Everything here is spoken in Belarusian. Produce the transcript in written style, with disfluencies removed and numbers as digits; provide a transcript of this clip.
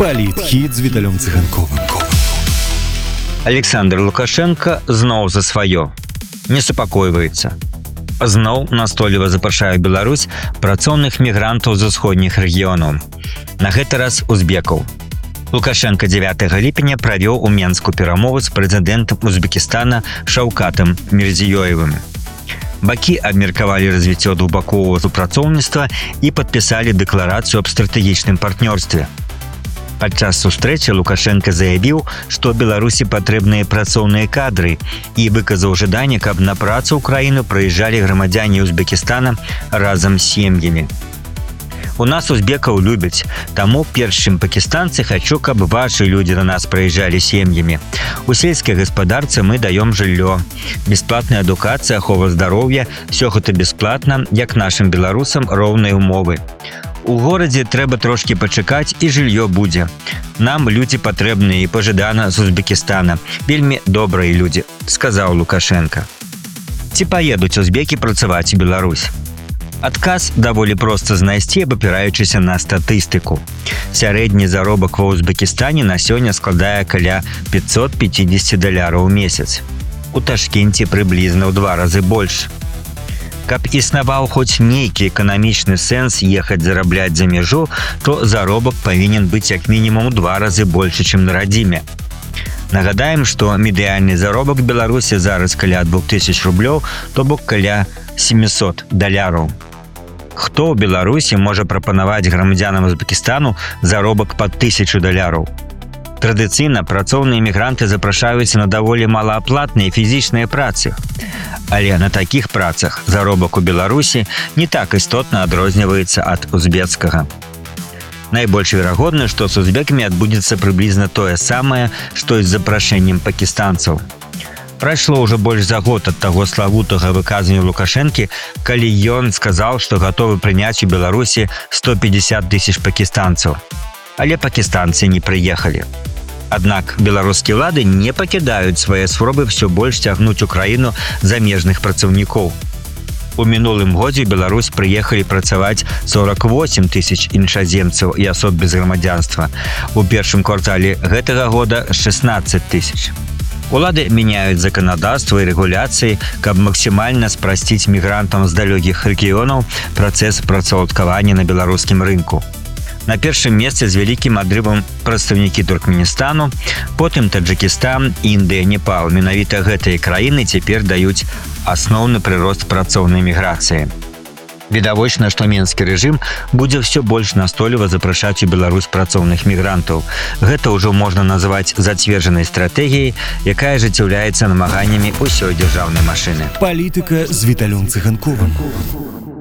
Палітхід з Віталем Циганковым. Александр Лукашенко зноў за сваё. Не супакойваецца. Зноў настойліва запрашае Беларусь працоўных мігрантаў з усходніх рэгіёнаў. На гэты раз узбекаў. Лукашенко 9 ліпеня правёў у Менску перамовы з прэзідэнтам Узбекістана Шаўкатам Мирзиёевым. Бакі абмеркавалі развіццё двухбаковага супрацоўніцтва і падпісалі дэкларацыю аб стратэгічным партнёрстве. Падчас сустрэчы Лукашенко заявіў, што Беларусі патрэбныя працоўныя кадры і выказаў жаданне, каб на працу ў краіну прыязджалі грамадзяне Узбекістана разам з сем'ямі. У нас узбекаў любяць, таму перш чым пакістанцы хачу, каб вашы людзі на нас прыязджалі сем'ямі. У сельскай гаспадарцы мы даём жыллё. Бясплатная адукацыя, ахова здароўя, всё гэта бясплатна, як нашым беларусам роўныя ўмовы. У горадзе трэба трошкі пачакаць і жыллё будзе. Нам людзі патрэбныя і пажадана з Узбекістана. Вельмі добрыя людзі, сказаў Лукашенко. Ці паедуць узбекі працаваць у Беларусь? Адказ даволі проста знайсці, абапіраючыся на статыстыку. Сярэдні заробак ва Узбекістане на сёння складае каля $550 у месяц. У Ташкенце прыблізна ў 2 разы больш. Каб існаваў хоць нейкі эканамічны сэнс ехаць зарабляць за мяжу, то заробак павінен быць як мінімум 2 разы больше, чым на радзіме. Нагадаем, што медыяльны заробак Беларусі зараз каля 2000 рублёў, то бок каля $700. Хто ў Беларусі можа прапанаваць грамадзянам Узбекістану заробак пад $1000? Традыцыйна працоўныя мігранты запрашаюцца на даволі малааплатныя фізічныя працы. Але на такіх працах заробак у Беларусі не так істотна адрозніваецца ад узбецкага. Найбольш верагодна, што з узбекамі адбудзецца прыблізна тое самае, што і з запрашэннем пакістанцаў. Прайшло ўжо больш за год ад таго славутага выказвання Лукашэнкі, калі ён сказаў, што гатовы прыняць у Беларусі 150 000 пакістанцаў. Але пакістанцы не прыехалі. Аднак беларускія ўлады не пакідаюць свае спробы ўсё больш цягнуць у краіну замежных працаўнікоў. У мінулым годзе ў Беларусь прыехалі працаваць 48 000 іншаземцаў і асоб без грамадзянства. У першым квартале гэтага года 16 000. Улады мяняюць заканадаўства і рэгуляцыі, каб максімальна спрасціць мігрантам з далёкіх рэгіёнаў працэс працаўладкавання на беларускім рынку. На першым месцы з вялікім адрывам прадстаўнікі Туркменістану, потым Таджыкістан, Індыя, Непал. Менавіта гэтыя краіны цяпер даюць асноўны прырост працоўнай міграцыі. Відавочна, што менскі рэжым будзе ўсё больш настойліва запрашаць у Беларусь працоўных мігрантаў. Гэта ўжо можна назваць зацверджанай стратэгіяй, якая ажыццяўляецца намаганнямі ўсёй дзяржаўнай машыны. Палітыка з Віталем Циганковым.